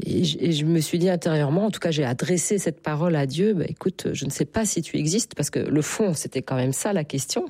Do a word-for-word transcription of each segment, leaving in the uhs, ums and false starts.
et, je, et je me suis dit intérieurement, en tout cas j'ai adressé cette parole à Dieu, bah, écoute, je ne sais pas si tu existes, parce que le fond, c'était quand même ça la question.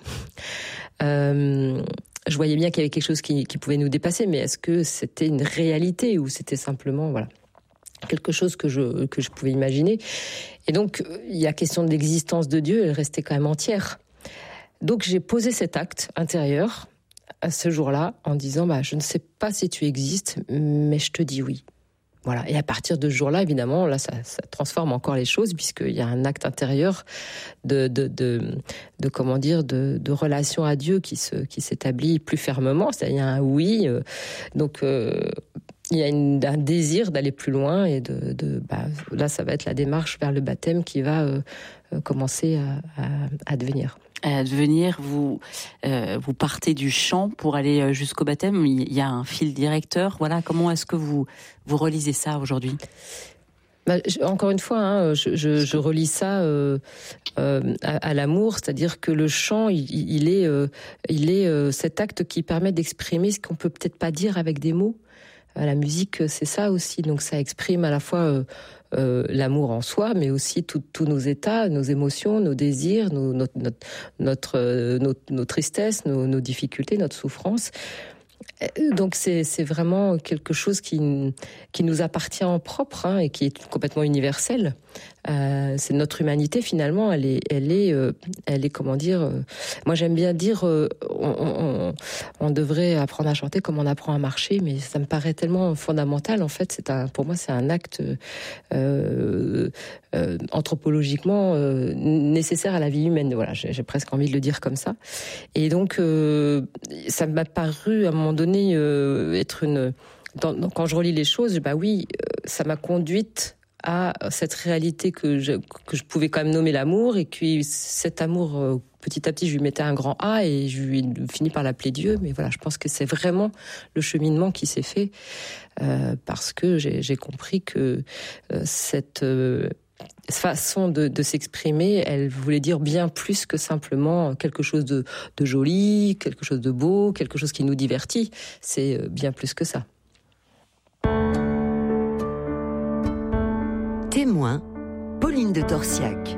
Euh, je voyais bien qu'il y avait quelque chose qui, qui pouvait nous dépasser, mais est-ce que c'était une réalité ou c'était simplement voilà, quelque chose que je, que je pouvais imaginer? Et donc, il y a question de l'existence de Dieu, elle restait quand même entière. Donc j'ai posé cet acte intérieur à ce jour-là en disant bah, je ne sais pas si tu existes, mais je te dis oui. Voilà. Et à partir de ce jour-là, évidemment, là, ça, ça transforme encore les choses, puisqu'il y a un acte intérieur de, de, de, de comment dire, de, de relation à Dieu qui se, qui s'établit plus fermement. C'est-à-dire, il y a un oui. Euh, donc, euh, il y a une, un désir d'aller plus loin et de, de bah, là, ça va être la démarche vers le baptême qui va euh, commencer à, à, à devenir. À devenir, vous euh, vous partez du chant pour aller jusqu'au baptême. Il y a un fil directeur. Voilà, comment est-ce que vous vous relisez ça aujourd'hui? Bah, encore une fois, hein, je, je, je relis ça euh, euh, à, à l'amour, c'est-à-dire que le chant, il, il est, euh, il est euh, cet acte qui permet d'exprimer ce qu'on peut peut-être pas dire avec des mots. La musique, c'est ça aussi. Donc ça exprime à la fois euh, euh, l'amour en soi, mais aussi tous nos états, nos émotions, nos désirs, nos, notre, notre, notre, euh, nos, nos tristesses, nos, nos difficultés, notre souffrance. Donc c'est, c'est vraiment quelque chose qui, qui nous appartient en propre hein, et qui est complètement universel. Euh, c'est notre humanité finalement, elle est, elle est, euh, elle est comment dire. Euh, moi j'aime bien dire, euh, on, on, on devrait apprendre à chanter comme on apprend à marcher, mais ça me paraît tellement fondamental. En fait, c'est un, pour moi c'est un acte euh, euh, anthropologiquement euh, nécessaire à la vie humaine. Voilà, j'ai, j'ai presque envie de le dire comme ça. Et donc euh, ça m'a paru à un moment donné euh, être une. Dans, dans, quand je relis les choses, bah oui, euh, ça m'a conduite à cette réalité que je, que je pouvais quand même nommer l'amour, et puis cet amour, euh, petit à petit, je lui mettais un grand A et je lui ai fini par l'appeler Dieu. Mais voilà, je pense que c'est vraiment le cheminement qui s'est fait euh, parce que j'ai, j'ai compris que euh, cette euh, façon de, de s'exprimer, elle voulait dire bien plus que simplement quelque chose de, de joli, quelque chose de beau, quelque chose qui nous divertit. C'est bien plus que ça. Témoin, Pauline de Torsiac.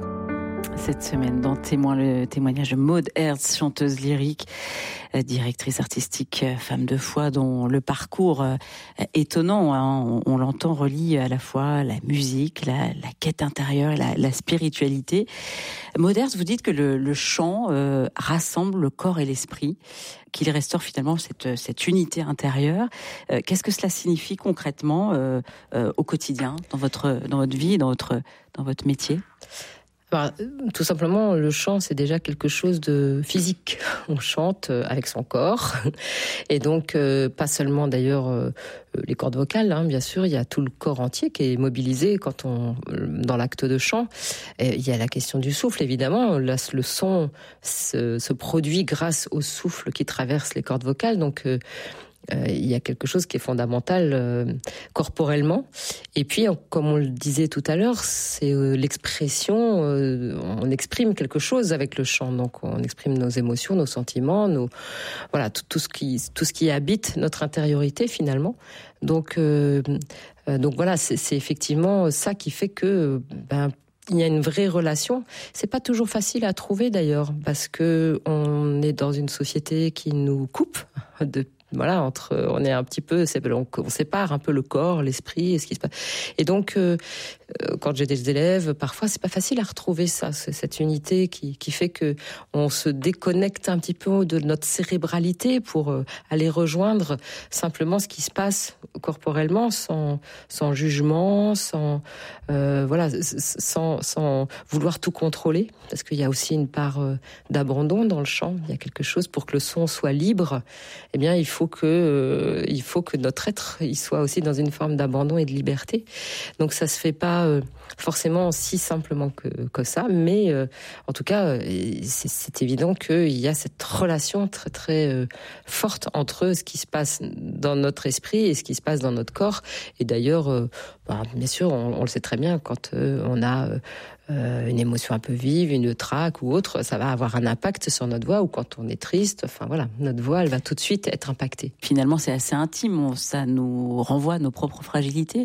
Cette semaine, dans Témoin, le témoignage de Maud Herz, chanteuse lyrique, directrice artistique, femme de foi, dont le parcours étonnant, hein, on, on l'entend, relie à la fois la musique, la, la quête intérieure et la, la spiritualité. Maud Herz, vous dites que le, le chant euh, rassemble le corps et l'esprit, qu'il restaure finalement cette, cette unité intérieure. Euh, qu'est-ce que cela signifie concrètement euh, euh, au quotidien, dans votre, dans votre vie, dans votre, dans votre métier ? Enfin, tout simplement, le chant, c'est déjà quelque chose de physique. On chante avec son corps. Et donc, euh, pas seulement d'ailleurs euh, les cordes vocales, hein, bien sûr, il y a tout le corps entier qui est mobilisé quand on, dans l'acte de chant. Et il y a la question du souffle, évidemment. Là, le son se, se produit grâce au souffle qui traverse les cordes vocales. Donc, euh, Euh, il y a quelque chose qui est fondamental euh, corporellement. Et puis, on, comme on le disait tout à l'heure, c'est euh, l'expression, euh, on exprime quelque chose avec le chant. Donc, on exprime nos émotions, nos sentiments, nos, voilà, tout, tout, ce qui, tout ce qui habite notre intériorité, finalement. Donc, euh, euh, donc voilà, c'est, c'est effectivement ça qui fait que... Ben, il y a une vraie relation. C'est pas toujours facile à trouver d'ailleurs, parce que on est dans une société qui nous coupe de voilà, entre, on est un petit peu, c'est, on, on sépare un peu le corps, l'esprit et ce qui se passe. Et donc, euh, quand j'ai des élèves, parfois, c'est pas facile à retrouver ça, cette unité qui, qui fait que on se déconnecte un petit peu de notre cérébralité pour euh, aller rejoindre simplement ce qui se passe corporellement, sans, sans jugement, sans, euh, voilà, sans, sans vouloir tout contrôler, parce qu'il y a aussi une part euh, d'abandon dans le chant. Il y a quelque chose pour que le son soit libre. Eh bien, il faut Il faut que, euh, il faut que notre être il soit aussi dans une forme d'abandon et de liberté. Donc ça se fait pas euh, forcément si simplement que, que ça, mais euh, en tout cas, c'est, c'est évident qu'il y a cette relation très très euh, forte entre ce qui se passe dans notre esprit et ce qui se passe dans notre corps. Et d'ailleurs, euh, bah, bien sûr, on, on le sait très bien, quand euh, on a euh, Euh, une émotion un peu vive, une traque ou autre, ça va avoir un impact sur notre voix, ou quand on est triste, enfin voilà, notre voix, elle va tout de suite être impactée. Finalement, c'est assez intime, ça nous renvoie à nos propres fragilités.